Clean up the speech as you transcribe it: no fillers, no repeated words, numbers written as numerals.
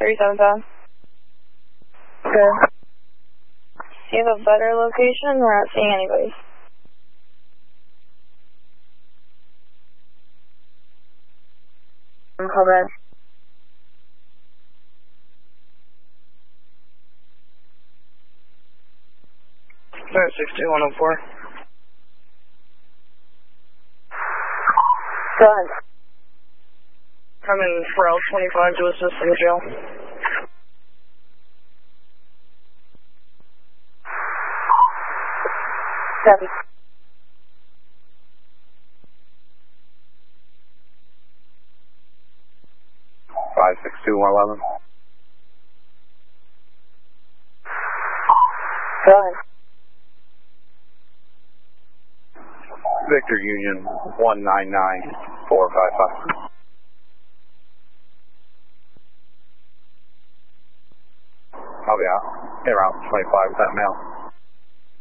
37,000. Good. Do you have a better location? We're not seeing anybody. Call back. Sorry, 62104. Go ahead. Coming for L25 to assist in the jail. Copy. Five 62111. Go ahead. Victor Union 199455. I'll be out. Around 25% male.